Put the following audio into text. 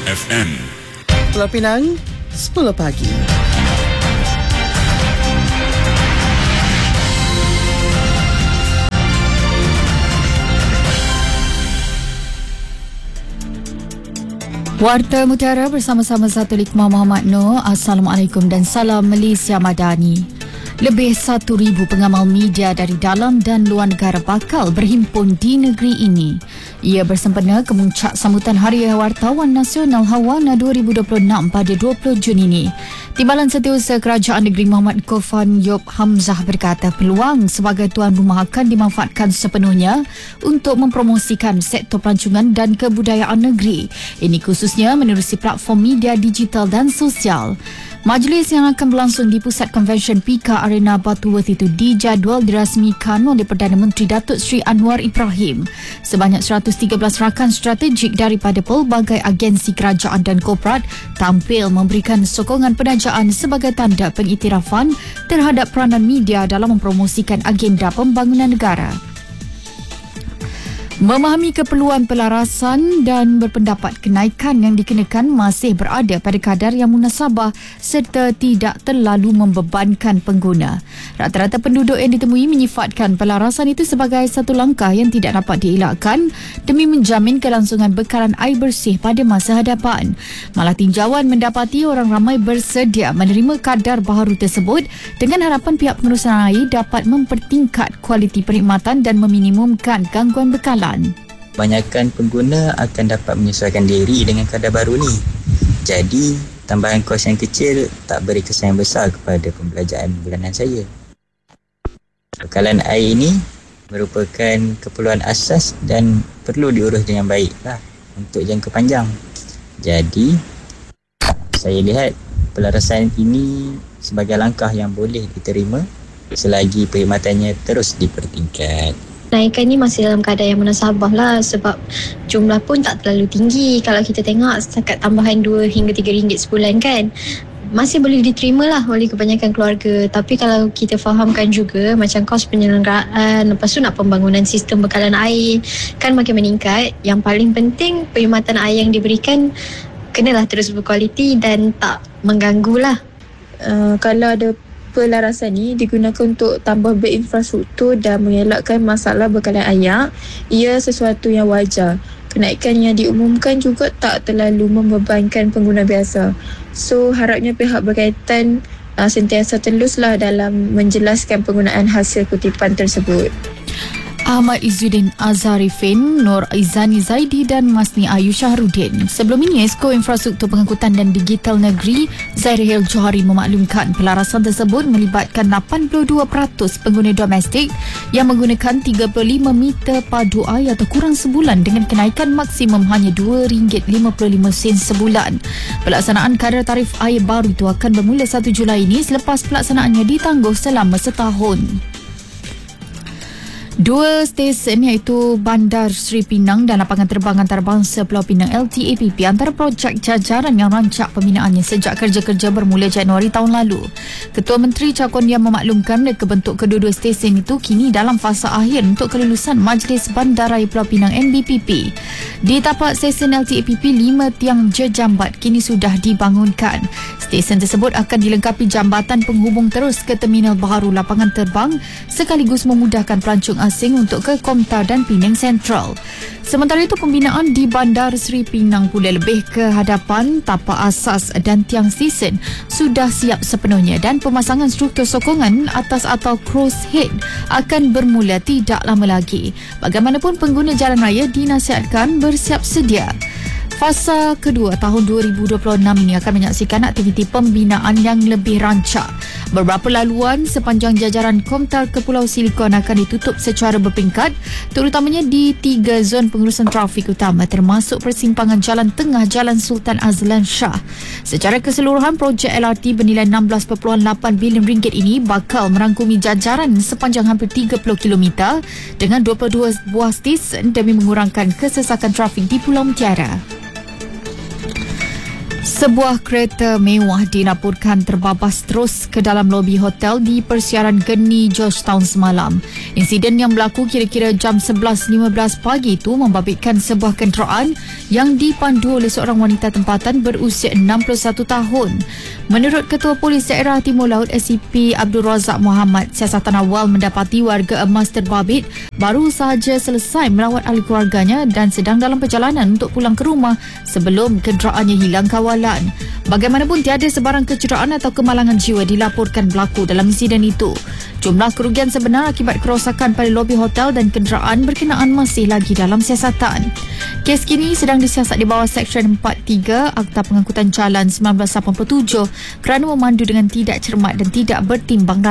FM. Pulau Pinang, 10 pagi. Warta Mutiara bersama-sama Satu Likmah Muhammad Noor. Assalamualaikum dan salam Malaysia Madani. Lebih 1,000 pengamal media dari dalam dan luar negara bakal berhimpun di negeri ini. Ia bersempena kemuncak sambutan Hari Wartawan Nasional Hawana 2026 pada 20 Jun ini. Timbalan Setiausaha Kerajaan Negeri Muhammad Kofan Yop Hamzah berkata peluang sebagai tuan rumah akan dimanfaatkan sepenuhnya untuk mempromosikan sektor pelancongan dan kebudayaan negeri. Ini khususnya menerusi platform media digital dan sosial. Majlis yang akan berlangsung di Pusat Konvensyen Pika Arena Butterworth itu dijadual dirasmikan oleh Perdana Menteri Datuk Seri Anwar Ibrahim. Sebanyak 113 rakan strategik daripada pelbagai agensi kerajaan dan korporat tampil memberikan sokongan penajaan sebagai tanda pengiktirafan terhadap peranan media dalam mempromosikan agenda pembangunan negara. Memahami keperluan pelarasan dan berpendapat kenaikan yang dikenakan masih berada pada kadar yang munasabah serta tidak terlalu membebankan pengguna. Rata-rata penduduk yang ditemui menyifatkan pelarasan itu sebagai satu langkah yang tidak dapat dielakkan demi menjamin kelangsungan bekalan air bersih pada masa hadapan. Malah tinjauan mendapati orang ramai bersedia menerima kadar baharu tersebut dengan harapan pihak pengurusan air dapat mempertingkat kualiti perkhidmatan dan meminimumkan gangguan bekalan. Kebanyakan pengguna akan dapat menyesuaikan diri dengan kadar baru ni. Jadi, tambahan kos yang kecil tak beri kesan yang besar kepada pembelajaran bulanan saya. Bekalan air ini merupakan keperluan asas dan perlu diurus dengan baik untuk jangka panjang. Jadi, saya lihat pelarasan ini sebagai langkah yang boleh diterima selagi perkhidmatannya terus dipertingkat. Kenaikan ni masih dalam keadaan yang munasabah lah sebab jumlah pun tak terlalu tinggi. Kalau kita tengok setakat tambahan 2 hingga 3 ringgit sebulan kan, masih boleh diterima lah oleh kebanyakan keluarga. Tapi kalau kita fahamkan juga macam kos penyelenggaraan, lepas tu nak pembangunan sistem bekalan air kan makin meningkat. Yang paling penting perkhidmatan air yang diberikan kenalah terus berkualiti dan tak mengganggu lah. Kalau ada pelarasan ni digunakan untuk tambah beg infrastruktur dan mengelakkan masalah bekalan air, ia sesuatu yang wajar. Kenaikan yang diumumkan juga tak terlalu membebankan pengguna biasa. So harapnya pihak berkaitan sentiasa teluslah dalam menjelaskan penggunaan hasil kutipan tersebut. Ahmad Izzuddin Azharifin, Nur Izani Zaidi dan Masni Ayu Syahrudin. Sebelum ini, Esko Infrastruktur Pengangkutan dan Digital Negeri Zairil Johari memaklumkan pelarasan tersebut melibatkan 82% pengguna domestik yang menggunakan 35 meter padu air atau kurang sebulan dengan kenaikan maksimum hanya RM2.55 sebulan. Pelaksanaan kadar tarif air baru itu akan bermula 1 Julai ini selepas pelaksanaannya ditangguh selama setahun. 2 stesen iaitu Bandar Seri Pinang dan Lapangan Terbang Antarabangsa Pulau Pinang LTAPP antara projek jajaran yang rancak pembinaannya sejak kerja-kerja bermula Januari tahun lalu. Ketua Menteri Cakondian memaklumkan mereka bentuk kedua-dua stesen itu kini dalam fasa akhir untuk kelulusan Majlis Bandaraya Pulau Pinang MBPP. Di tapak stesen LTAPP, 5 tiang jejambat kini sudah dibangunkan. Stesen tersebut akan dilengkapi jambatan penghubung terus ke Terminal Baharu Lapangan Terbang sekaligus memudahkan pelancong asing untuk ke Komtar dan Penang Central. Sementara itu, pembinaan di Bandar Seri Pinang pula lebih ke hadapan. Tapak asas dan tiang stesen sudah siap sepenuhnya dan pemasangan struktur sokongan atas atau crosshead akan bermula tidak lama lagi. Bagaimanapun, pengguna jalan raya dinasihatkan bersiap sedia. Fasa kedua tahun 2026 ini akan menyaksikan aktiviti pembinaan yang lebih rancak. Beberapa laluan sepanjang jajaran Komtar ke Pulau Silikon akan ditutup secara berperingkat, terutamanya di 3 zon pengurusan trafik utama termasuk persimpangan Jalan Tengah Jalan Sultan Azlan Shah. Secara keseluruhan, projek LRT bernilai RM16.8 bilion ini bakal merangkumi jajaran sepanjang hampir 30 km dengan 22 buah stesen demi mengurangkan kesesakan trafik di Pulau Mutiara. Sebuah kereta mewah dilaporkan terbabas terus ke dalam lobi hotel di Persiaran Geni, Georgetown semalam. Insiden yang berlaku kira-kira jam 11.15 pagi itu membabitkan sebuah kenderaan yang dipandu oleh seorang wanita tempatan berusia 61 tahun. Menurut Ketua Polis Daerah Timur Laut SCP Abdul Razak Muhammad, siasatan awal mendapati warga emas terbabit baru sahaja selesai merawat ahli keluarganya dan sedang dalam perjalanan untuk pulang ke rumah sebelum kenderaannya hilang kawalan. Bagaimanapun tiada sebarang kecederaan atau kemalangan jiwa dilaporkan berlaku dalam insiden itu. Jumlah kerugian sebenar akibat kerosakan pada lobi hotel dan kenderaan berkenaan masih lagi dalam siasatan. Kes kini sedang disiasat di bawah Seksyen 43 Akta Pengangkutan Jalan 1987 kerana memandu dengan tidak cermat dan tidak bertimbang